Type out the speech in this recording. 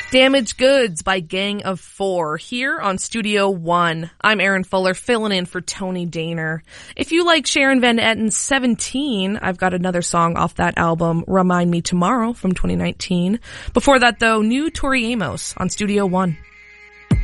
Damaged Goods by Gang of Four here on Studio One. I'm Erin Fuller, filling in for Tony Daner. If you like Sharon Van Etten's 17, I've got another song off that album, Remind Me Tomorrow from 2019. Before that though, new Tori Amos on Studio One.